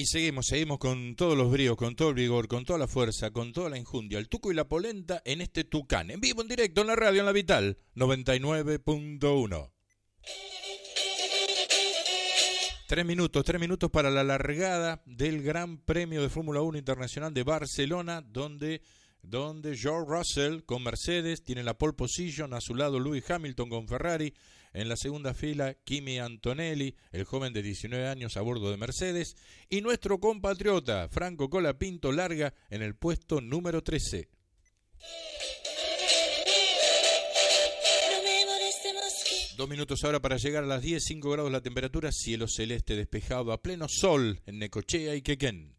Y seguimos con todos los bríos, con todo el vigor, con toda la fuerza, con toda la injundia, el tuco y la polenta en este Tucán, en vivo, en directo, en la radio, en la Vital, 99.1. 3 minutos para la largada del Gran Premio de Fórmula 1 Internacional de Barcelona, donde George Russell con Mercedes tiene la pole position, a su lado Lewis Hamilton con Ferrari, en la segunda fila Kimi Antonelli, el joven de 19 años a bordo de Mercedes, y nuestro compatriota Franco Colapinto larga en el puesto número 13. Dos minutos ahora para llegar a las 10, 5 grados la temperatura, cielo celeste despejado a pleno sol en Necochea y Quequén.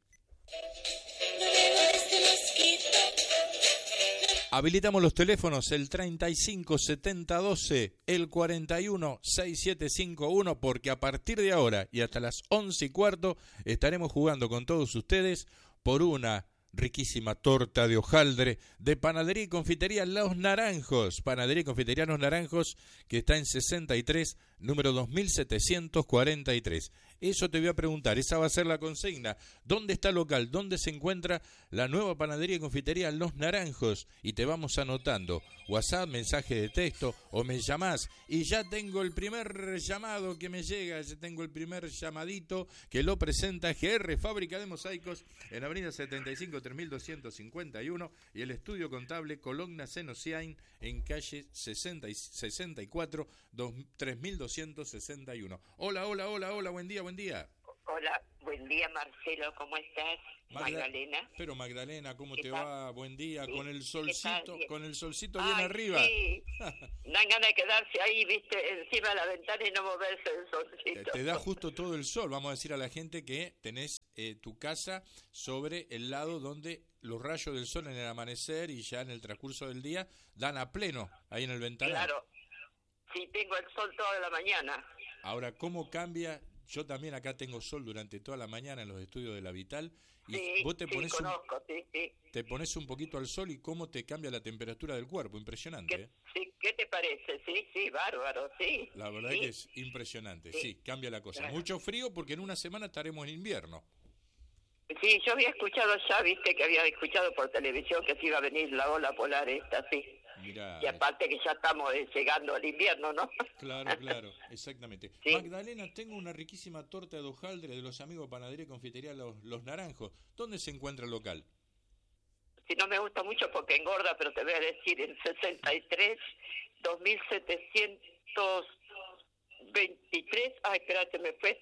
Habilitamos los teléfonos, el 357012, el 416751, porque a partir de ahora y hasta las 11:15 estaremos jugando con todos ustedes por una riquísima torta de hojaldre de Panadería y Confitería Los Naranjos. Panadería y Confitería Los Naranjos, que está en 63, número 2743. Eso te voy a preguntar, esa va a ser la consigna. ¿Dónde está el local? ¿Dónde se encuentra la nueva Panadería y Confitería Los Naranjos? Y te vamos anotando WhatsApp, mensaje de texto o me llamás. Y ya tengo el primer llamado que me llega, ya tengo el primer llamadito que lo presenta GR Fábrica de Mosaicos en Avenida 75 3251 y el estudio contable Colonna Senociain en calle 64 3261. Hola, buen día. Hola, buen día Marcelo, ¿cómo estás? Magdalena. Pero Magdalena, ¿cómo te tal? va? Buen día, Sí. con el solcito bien Ay, arriba. Sí. Dan ganas de quedarse ahí, viste, encima de la ventana y no moverse del solcito. Te da justo todo el sol. Vamos a decir a la gente que tenés tu casa sobre el lado donde los rayos del sol en el amanecer y ya en el transcurso del día dan a pleno ahí en el ventanal. Claro, sí, tengo el sol toda la mañana. Ahora, ¿cómo cambia? Yo también acá tengo sol durante toda la mañana en los estudios de la Vital y Sí, vos te pones conozco, sí. te pones un poquito al sol y cómo te cambia la temperatura del cuerpo, impresionante. ¿Qué te parece? Sí, bárbaro, sí. La verdad sí. que es impresionante, sí, cambia la cosa. Claro. Mucho frío porque en una semana estaremos en invierno. Sí, yo había escuchado ya, viste, que había escuchado por televisión que se iba a venir la ola polar esta, sí. Mirá, Y aparte que ya estamos llegando al invierno, ¿no? Claro, exactamente. Sí. Magdalena, tengo una riquísima torta de hojaldre de los amigos Panadería y Confitería Los Naranjos. ¿Dónde se encuentra el local? Si no me gusta mucho porque engorda, pero te voy a decir, en 63, 2723, espérate, me fue.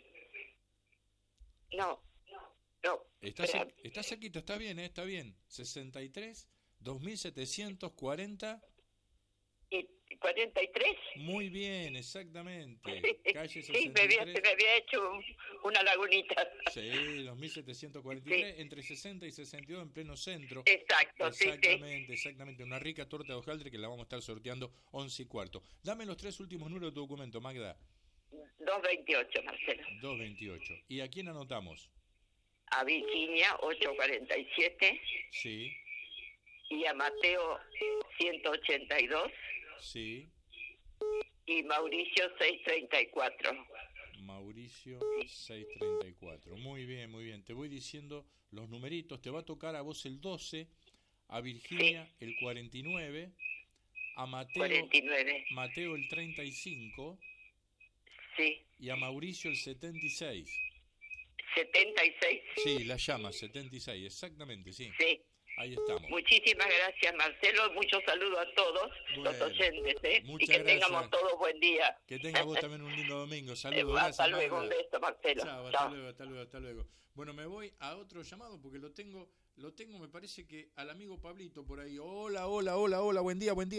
No. Está cerquito, está bien, está bien. 63, 2740. ¿Y 43? Muy bien, exactamente. Calle Sí, 63. me había hecho una lagunita. Sí, 2743, Sí. entre 60 y 62 en pleno centro. Exacto, Exactamente. Una rica torta de hojaldre que la vamos a estar sorteando 11:15. Dame los 3 últimos números de tu documento, Magda. 228, Marcelo. 228. ¿Y a quién anotamos? A Virginia, 847. Sí, Y a Mateo, 182. sí. Y Mauricio, 634. Mauricio 634. Muy bien. Te voy diciendo los numeritos. Te va a tocar a vos el 12, a Virginia el 49, a Mateo 49. Mateo el 35 Sí. y a Mauricio el 76. 76. Sí, la llama 76, exactamente, sí. Sí. Ahí estamos. Muchísimas gracias, Marcelo. Muchos saludos a todos los oyentes, y muchas que gracias. tengamos todos buen día. Que tengas vos también un lindo domingo. Saludos. Hasta Gracias, luego, Magda. un beso, Marcelo. Chao, hasta luego. Bueno, me voy a otro llamado porque lo tengo, me parece que al amigo Pablito por ahí. Hola, buen día. Buen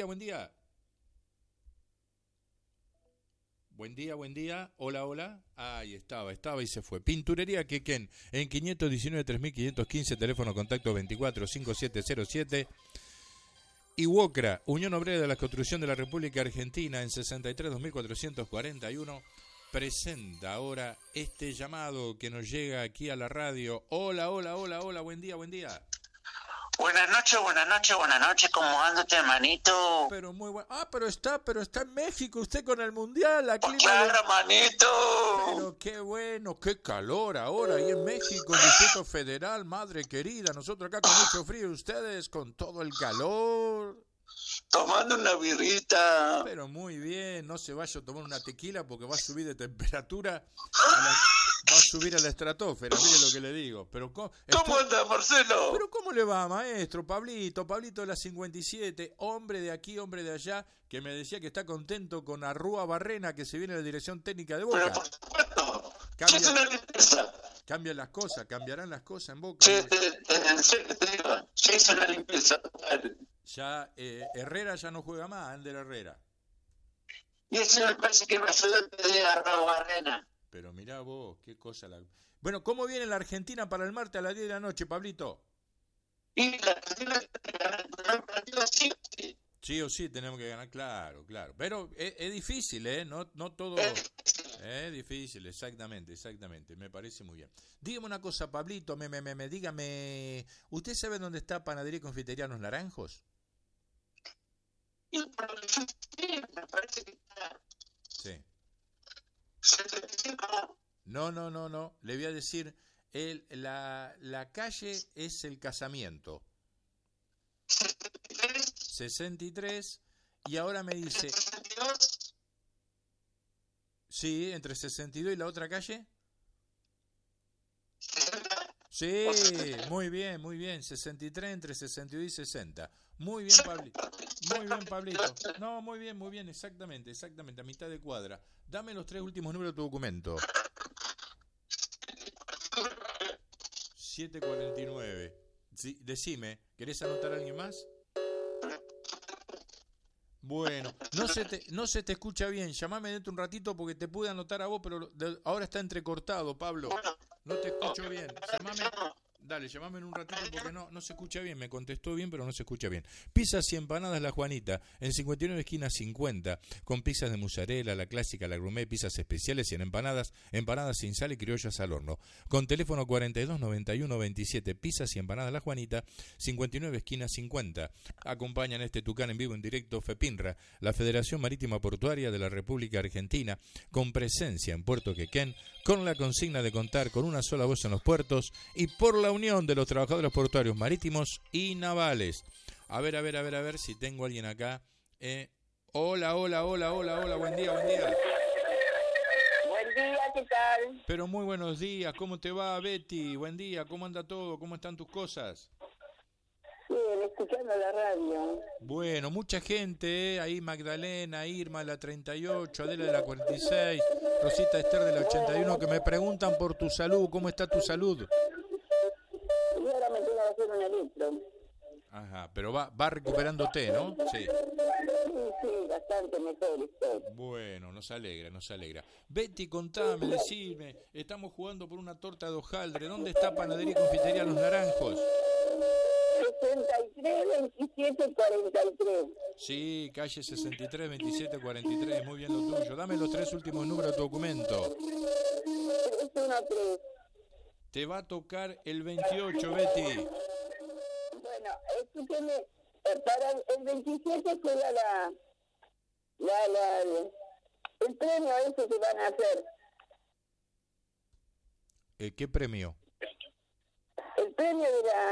día, hola. Ahí estaba y se fue. Pinturería Quequén, en 519 3515, teléfono contacto 245707. Y Wocra, Unión Obrera de la Construcción de la República Argentina, en 63 2441, presenta ahora este llamado que nos llega aquí a la radio. Hola, buen día. Buenas noches, ¿cómo anda usted, hermanito? Pero muy bueno. Pero está en México, usted con el Mundial, la clima Claro, de... hermanito. Pero qué bueno, qué calor ahora ahí en México, el Distrito Federal, madre querida. Nosotros acá con mucho frío, ustedes con todo el calor. Tomando una birrita. Pero muy bien, no se vaya a tomar una tequila porque va a subir de temperatura, va a subir a la estratosfera, mire lo que le digo. Pero ¿Cómo anda, Marcelo? Pero ¿cómo le va, maestro? Pablito de la 57, hombre de aquí, hombre de allá, que me decía que está contento con Arrúa Barrena, que se viene a la dirección técnica de Boca. Pero por supuesto, ya es una limpieza. Cambian las cosas, cambiarán las cosas en Boca. Sí, en serio te digo, ya hizo una limpieza total. Ya, Herrera ya no juega más, Ander Herrera. Y eso me parece que va a ayudarte de Arrúa Barrena. Pero mirá vos, qué cosa la... Bueno, ¿cómo viene la Argentina para el martes a las 10 de la noche, Pablito? Y la Argentina tiene que ganar el partido sí o sí. Sí o sí tenemos que ganar, claro. Pero es difícil, ¿eh? No todo... Es difícil, exactamente. Me parece muy bien. Dígame una cosa, Pablito, dígame... ¿Usted sabe dónde está Panadería y Confitería Los Naranjos? Y por lo que yo sé, me parece que está... Sí. 75. No. Le voy a decir, la calle es el Casamiento. 63. Y ahora me dice... 62. Sí, entre 62 y la otra calle. 60. Sí, muy bien. 63 entre 62 y 60. Muy bien, Pablito. No, muy bien, exactamente, a mitad de cuadra. Dame los 3 últimos números de tu documento. 749. Sí, decime, ¿querés anotar a alguien más? Bueno, no se te escucha bien. Llamame dentro un ratito porque te pude anotar a vos, pero ahora está entrecortado, Pablo. No te escucho bien. Llamame en un ratito porque no se escucha bien. Me contestó bien, pero no se escucha bien. Pizzas y empanadas La Juanita, en 59 esquina 50, con pizzas de mozzarella, la clásica, la gourmet, pizzas especiales y en empanadas sin sal y criollas al horno. Con teléfono 42 91 27, pizzas y empanadas La Juanita, 59 esquina 50. Acompañan este Tucán en vivo en directo FEPINRA, la Federación Marítima Portuaria de la República Argentina, con presencia en Puerto Quequén, con la consigna de contar con una sola voz en los puertos y por la unión de los trabajadores portuarios marítimos y navales. A ver si tengo alguien acá. Hola, buen día. Buen día, ¿qué tal? Pero muy buenos días, ¿cómo te va, Betty? Buen día, ¿cómo anda todo? ¿Cómo están tus cosas? Bien, escuchando la radio. Bueno, mucha gente, ahí Magdalena, Irma, la 38, Adela de la 46, Rosita Esther de la 81, que me preguntan por tu salud, ¿cómo está tu salud? Y ahora me tengo que hacer un electro. Ajá, pero va recuperándote, ¿no? Sí. Sí, bastante mejor estoy. Bueno, nos alegra. Betty, contame, decime, estamos jugando por una torta de hojaldre, ¿dónde está Panadería y Confitería Los Naranjos? 63, 27, 43. Sí, calle 63, 27, 43, muy bien lo tuyo. Dame los 3 últimos números de tu documento. 313. Te va a tocar el 28, Betty. Bueno, escúcheme, para el 27 juega el premio ese que van a hacer. ¿Qué premio? El premio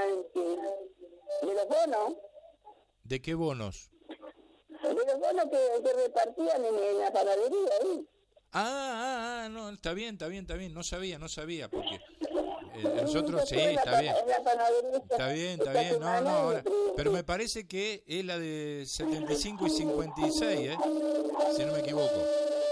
de los bonos. ¿De qué bonos? De los bonos que repartían en la panadería ahí. No, está bien, no sabía, porque nosotros, sí, está bien, no, ahora, pero me parece que es la de 75 y 56, si no me equivoco.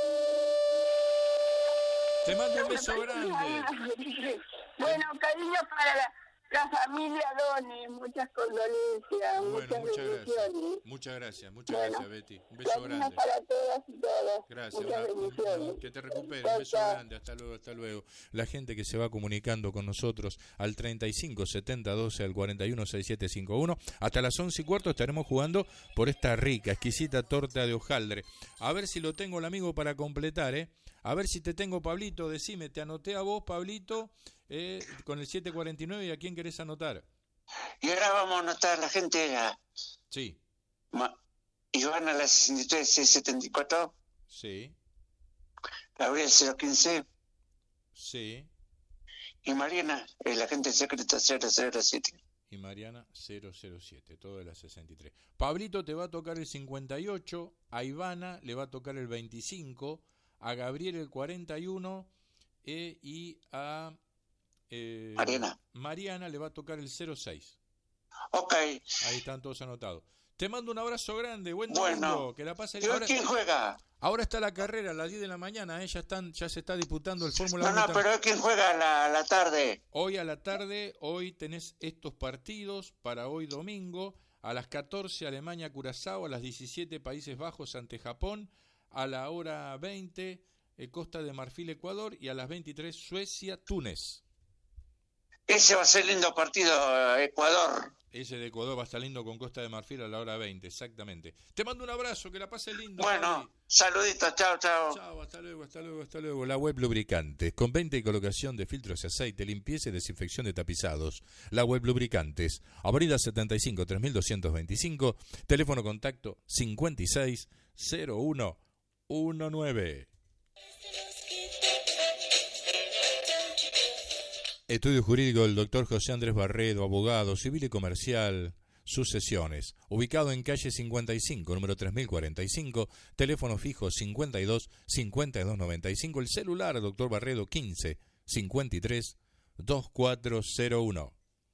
Te mando un beso grande. Bueno, cariño para la familia Doni, muchas condolencias, bueno, muchas bendiciones. Muchas gracias, Betty. Un beso grande. Para todas y todos. Gracias, muchas bendiciones. que te recuperes, un beso grande, hasta luego. La gente que se va comunicando con nosotros al 35 70 12 al 41 67 51, hasta las 11:15 estaremos jugando por esta rica, exquisita torta de hojaldre. A ver si lo tengo el amigo para completar, A ver si te tengo, Pablito, decime, te anoté a vos, Pablito, con el 749, ¿y a quién querés anotar? Y ahora vamos a anotar a la gente Sí, Ivana la 63 C74, sí, Gabriel 015 sí. y Mariana, el agente secreto 007. Y Mariana 007, todo de la 63. Pablito te va a tocar el 58, a Ivana le va a tocar el 25, a Gabriel el 41 y a Mariana le va a tocar el 06. Ok. Ahí están todos anotados. Te mando un abrazo grande, buen domingo, Bueno, que la pases. ¿y hoy quién juega? Ahora está la carrera a las 10 de la mañana, ya se está disputando el Fórmula 1. No, pero hoy quién juega a la tarde. Hoy a la tarde, hoy tenés estos partidos para hoy domingo, a las 14 Alemania-Curazao, a las 17 Países Bajos ante Japón, a la hora 20 Costa de Marfil-Ecuador y a las 23 Suecia-Túnez. Ese va a ser lindo partido, Ecuador. Ese de Ecuador va a estar lindo con Costa de Marfil a la hora 20, exactamente. Te mando un abrazo, que la pase lindo. Bueno, Fabi. saluditos, chao. Chao, hasta luego. La Web Lubricantes, con venta y colocación de filtros de aceite, limpieza y desinfección de tapizados. La Web Lubricantes, Avenida 75, 3225, teléfono contacto 560119. Estudio Jurídico del Dr. José Andrés Barredo, abogado, civil y comercial, sucesiones. Ubicado en calle 55, número 3045, teléfono fijo 52 52 95, el celular Dr. Barredo 15 53 2401.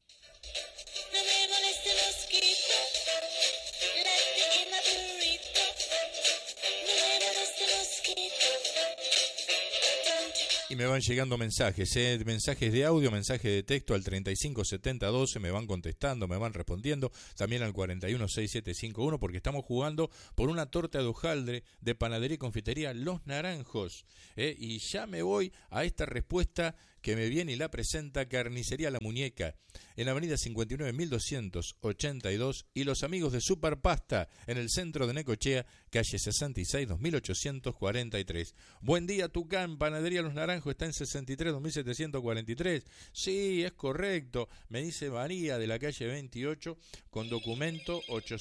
Y me van llegando mensajes, mensajes de audio, mensajes de texto al 357012, me van contestando, me van respondiendo, también al 416751, porque estamos jugando por una torta de hojaldre de panadería y confitería Los Naranjos. Y ya me voy a esta respuesta que me viene y la presenta Carnicería La Muñeca, en Avenida 59 1282, y los amigos de Superpasta, en el centro de Necochea, calle 66 2843. Buen día, Tucán, Panadería Los Naranjos está en 63 2743. Sí, es correcto, me dice María, de la calle 28, con documento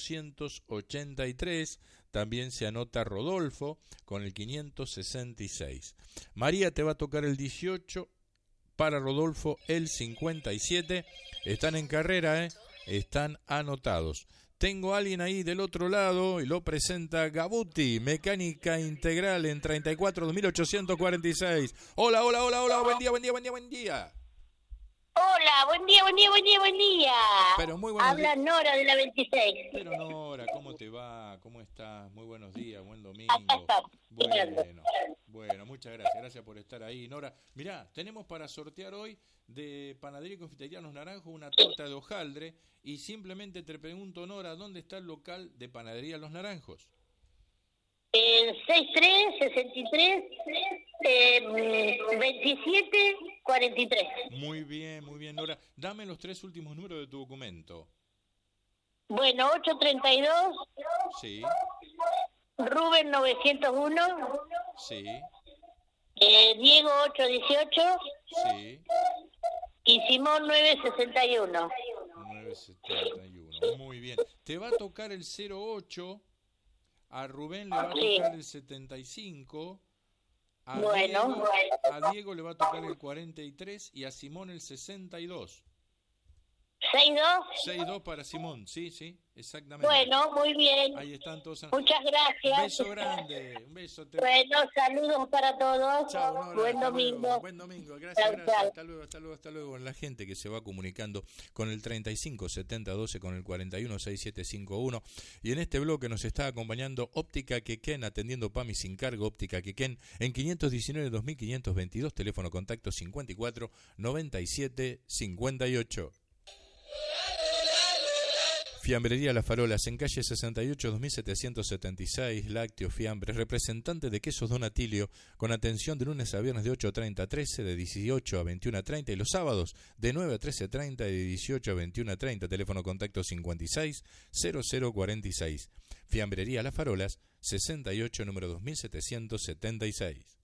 883. También se anota Rodolfo con el 566. María, te va a tocar el 18, para Rodolfo el 57. Están en carrera, están anotados. Tengo a alguien ahí del otro lado y lo presenta Gabuti, Mecánica Integral en 34 2846. Hola, buen día. Hola, buen día. Pero muy buenos Habla días. Nora de la 26. Pero Nora, ¿cómo te va? ¿Cómo estás? Muy buenos días, buen domingo. Acá estamos. Bueno, muchas gracias por estar ahí. Nora, mirá, tenemos para sortear hoy de Panadería y Confitería Los Naranjos una torta de hojaldre y simplemente te pregunto, Nora, ¿dónde está el local de Panadería Los Naranjos? En 63 27 43. Muy bien, Nora. Dame los 3 últimos números de tu documento. Bueno, 832. Sí, Rubén 901. sí, Diego 818. sí. Y Simón 961. 971. Muy bien. Te va a tocar el 08. A Rubén le va a tocar el 75, a Diego le va a tocar el 43 y a Simón el 62. 62. 62 para Simón, sí, exactamente. Bueno, muy bien. Ahí están todos. Muchas gracias. Un beso grande, un beso. Bueno, saludos para todos. Chao, Nora, Buen hasta domingo. luego. Buen domingo, gracias. Chao. Hasta luego. La gente que se va comunicando con el 357012, con el 416751. Y en este bloque nos está acompañando Óptica Quequén, atendiendo PAMI sin cargo. Óptica Quequén en 519-2522, teléfono contacto 54 97 58. Fiambrería Las Farolas, en calle 68, 2776, Lácteo Fiambre, representante de quesos Don Atilio, con atención de lunes a viernes de 8:30 a 13, de 18 a 21:30 y los sábados de 9 a 13:30 y de 18 a 21:30, teléfono contacto 56 0046. Fiambrería Las Farolas, 68, número 2776.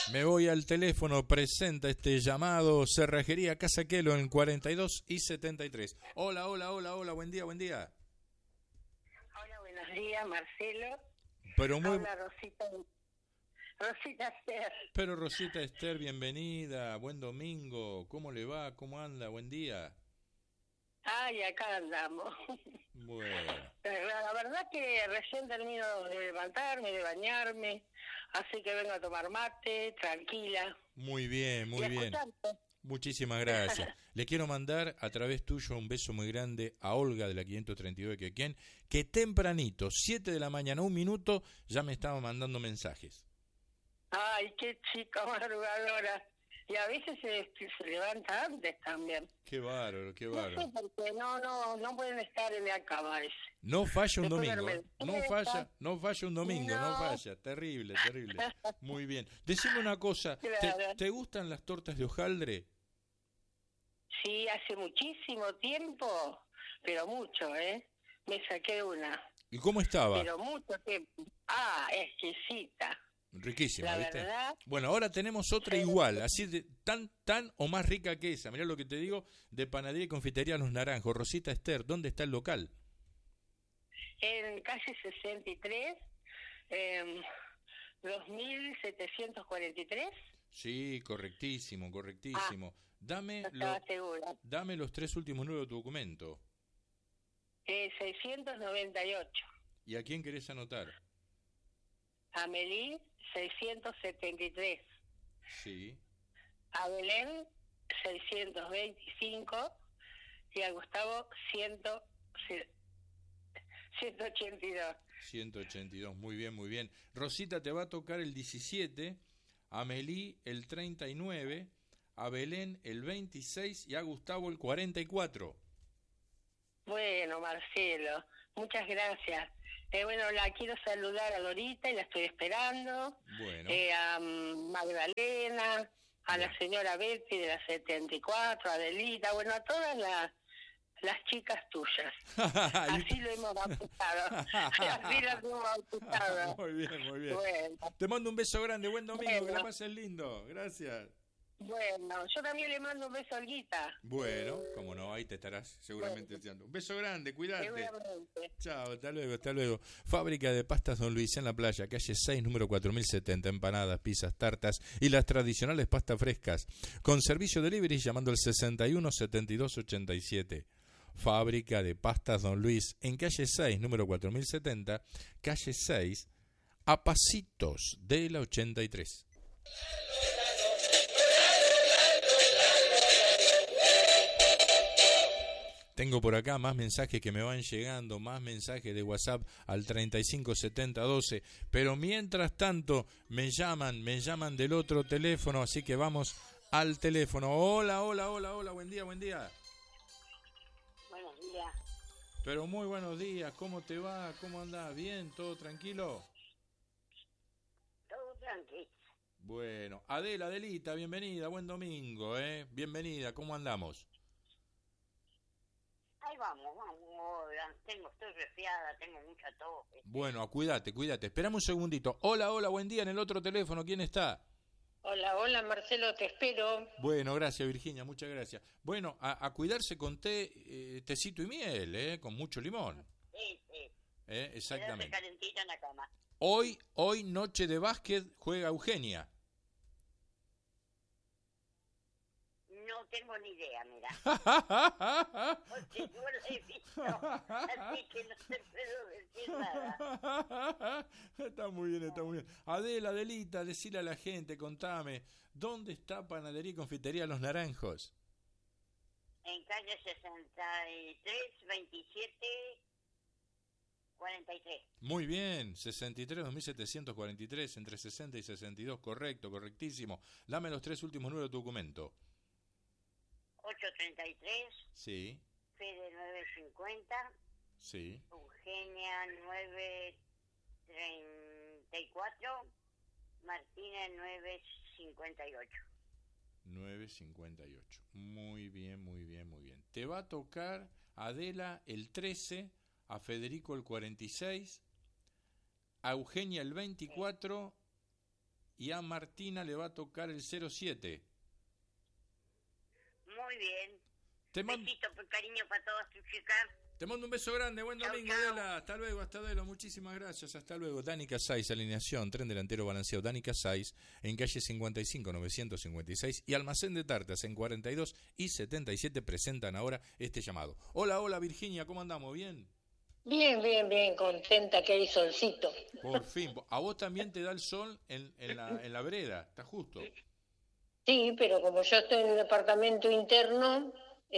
Me voy al teléfono, presenta este llamado Cerrajería Casa Quelo en 42 y 73. Hola, hola, hola, hola, buen día, buen día. Hola, buenos días, Marcelo. Pero muy... Hola, Rosita Esther. Pero Rosita Esther, bienvenida, buen domingo, ¿cómo le va? ¿Cómo anda? Buen día. Ay, acá andamos. Bueno. La verdad que recién termino de levantarme, de bañarme, así que vengo a tomar mate, tranquila. Muy bien, muy Y bien. escuchando. Muchísimas gracias. Le quiero mandar a través tuyo un beso muy grande a Olga de la 532 de Quequén, que tempranito, 7 de la mañana, 1 minuto, ya me estaba mandando mensajes. Ay, qué chica madrugadora. Y a veces se levanta antes también. Qué bárbaro, qué No bárbaro. sé por qué, no pueden estar en la cama ese. No falla un Después domingo, verme. no falla un domingo, no No. falla, terrible, terrible. Muy bien. Decime una cosa, Claro. ¿te gustan las tortas de hojaldre? Sí, hace muchísimo tiempo, pero mucho, me saqué una, ¿Y cómo estaba? pero mucho tiempo. Ah, exquisita. Riquísima, La ¿viste? verdad. Bueno, ahora tenemos otra igual, así de tan o más rica que esa. Mirá lo que te digo, de Panadería y Confitería Los Naranjos. Rosita Esther, ¿dónde está el local? En calle 63, 2743. Sí, correctísimo, correctísimo. Dame, No estaba segura. dame los 3 últimos números de tu documento. 698. ¿Y a quién querés anotar? Amelie, 673. Sí. A Belén, 625. Y a Gustavo, 182. 182, muy bien, muy bien. Rosita te va a tocar el 17, a Amelie el 39, a Belén el 26 y a Gustavo el 44. Bueno, Marcelo, muchas gracias. Bueno, la quiero saludar a Dorita y la estoy esperando. Bueno. A Magdalena, a la señora Betty de la 74, a Adelita, bueno, a todas las chicas tuyas. Así lo hemos bautizado. Así las hemos bautizado. Muy bien, muy bien. Bueno, Te mando un beso grande, buen domingo, que la Bueno. pases lindo. Gracias. bueno, yo también le mando un beso a Olguita. Bueno, como no, ahí te estarás seguramente deseando. Un beso grande, cuídate. Seguramente. Chao, hasta luego, hasta luego. Fábrica de pastas Don Luis en la playa, calle 6, número 4070, empanadas, pizzas, tartas y las tradicionales pastas frescas. Con servicio delivery llamando al 61 72 87. Fábrica de pastas Don Luis en calle 6, número 4070, calle 6, a pasitos de la 83. Tengo por acá más mensajes que me van llegando, más mensajes de WhatsApp al 357012, pero mientras tanto me llaman del otro teléfono, así que vamos al teléfono. Hola, hola, hola, hola, buen día, buen día. Buenos días. Pero muy buenos días, ¿cómo te va? ¿Cómo andás? ¿Bien? ¿Todo tranquilo? Todo tranquilo. Bueno, Adelita, bienvenida, buen domingo, bienvenida, ¿cómo andamos? Ahí vamos. Estoy resfriada, tengo mucha tos. Bueno, cuídate, esperame un segundito. Hola, hola, buen día, en el otro teléfono, ¿quién está? Hola, Marcelo, te espero. Bueno, gracias Virginia, muchas gracias. Bueno, a cuidarse con tecito y miel, con mucho limón. Sí. Exactamente. Quédate calentita en la cama. Hoy noche de básquet, juega Eugenia. No tengo ni idea, mira. Porque no la he visto, así que no te puedo decir nada. Está muy bien, está muy bien. Adelita, decile a la gente, contame, ¿dónde está Panadería y Confitería Los Naranjos? En calle 63, 27, 43. Muy bien, 63, 2743, entre 60 y 62, correctísimo. Dame los 3 últimos números de tu documento. 833, Sí, Fede 950, sí. Eugenia 934, Martínez 958. 958. Muy bien. Te va a tocar Adela el 13, a Federico el 46, a Eugenia el 24 y a Martina le va a tocar el 07. Muy bien. Besito, cariño para todas tus chicas. Te mando un beso grande, buen domingo, Adela. Hasta luego, muchísimas gracias, hasta luego. Dani Casais, alineación, tren delantero balanceado. Dani Casais, en calle 55, 956 y Almacén de Tartas, en 42 y 77, presentan ahora este llamado. Hola, Virginia, ¿cómo andamos? ¿Bien? Bien, contenta que hay solcito. Por fin, ¿a vos también te da el sol en la vereda? ¿Está justo? Sí, pero como yo estoy en el departamento interno,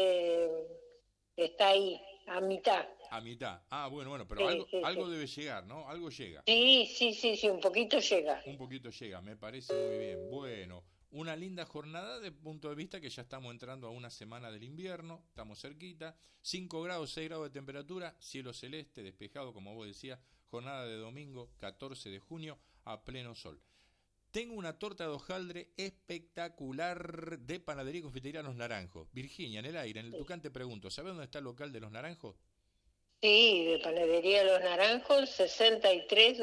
está ahí. A mitad. Ah, bueno, pero sí, algo sí. debe llegar, ¿no? Algo llega. Sí, un poquito llega. Un poquito llega, me parece muy bien. Bueno, una linda jornada de punto de vista que ya estamos entrando a una semana del invierno, estamos cerquita, 5 grados, 6 grados de temperatura, cielo celeste, despejado, como vos decías, jornada de domingo, 14 de junio, a pleno sol. Tengo una torta de hojaldre espectacular de Panadería y Confitería Los Naranjos. Virginia, en el aire, en el Tucán te pregunto, ¿sabes dónde está el local de Los Naranjos? Sí, de Panadería Los Naranjos, 63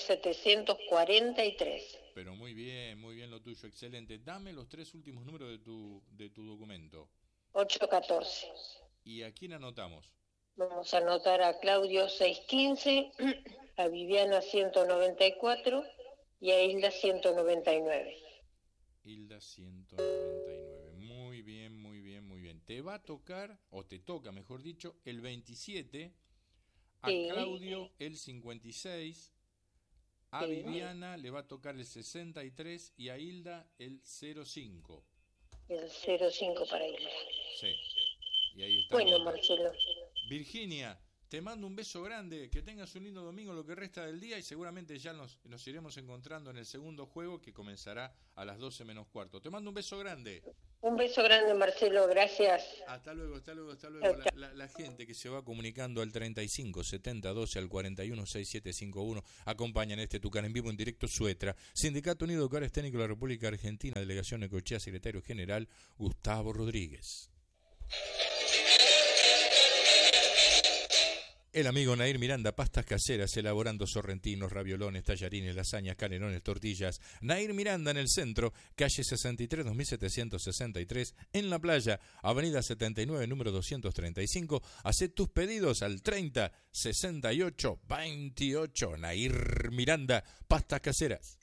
2743. Pero muy bien lo tuyo, excelente. Dame los 3 últimos números de tu documento. 814. ¿Y a quién anotamos? Vamos a anotar a Claudio 615, a Viviana 194... y a Hilda 199. Hilda 199. Muy bien. Te va a tocar, o te toca, mejor dicho, el 27, a sí. Claudio el 56, a sí. Viviana le va a tocar el 63 y a Hilda el 05. El 05 para Hilda. Sí. Y ahí está. Bueno, Marcelo. Virginia, te mando un beso grande, que tengas un lindo domingo lo que resta del día y seguramente ya nos iremos encontrando en el segundo juego que comenzará a las 12 menos cuarto. Te mando un beso grande. Un beso grande, Marcelo, gracias. Hasta luego. La gente que se va comunicando al 35 70 12 al 41 6751 acompañan este Tucán en vivo en directo Suetra. Sindicato Unido de Hogares Técnicos de la República Argentina, Delegación Necochea, Secretario General Gustavo Rodríguez. El amigo Nair Miranda, pastas caseras, elaborando sorrentinos, raviolones, tallarines, lasañas, canelones, tortillas. Nair Miranda en el centro, calle 63, 2763, en la playa, avenida 79, número 235. Hacé tus pedidos al 30 68 28. Nair Miranda, pastas caseras.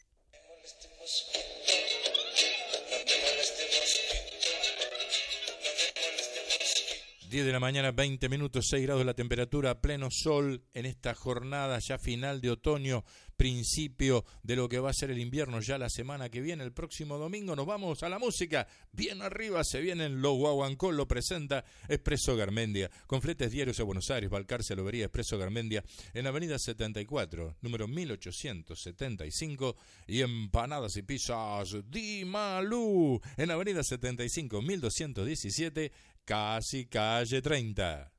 10 de la mañana, 20 minutos, 6 grados la temperatura, pleno sol en esta jornada ya final de otoño, principio de lo que va a ser el invierno ya la semana que viene. El próximo domingo nos vamos a la música, bien arriba se vienen los Guaguancó, lo presenta Expreso Garmendia, con fletes diarios a Buenos Aires, Balcarce, Lobería, Expreso Garmendia, en avenida 74, número 1875, y empanadas y pizzas Di Malú, en avenida 75, 1217, casi calle 30.